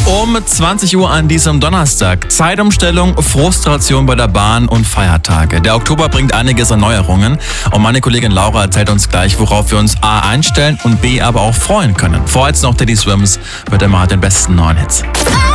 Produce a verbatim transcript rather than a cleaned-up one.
Um zwanzig Uhr an diesem Donnerstag. Zeitumstellung, Frustration bei der Bahn und Feiertage. Der Oktober bringt einiges an Neuerungen und meine Kollegin Laura erzählt uns gleich, worauf wir uns A einstellen und B aber auch freuen können. Vorher jetzt noch Teddy Swims mit immer den besten neuen Hits.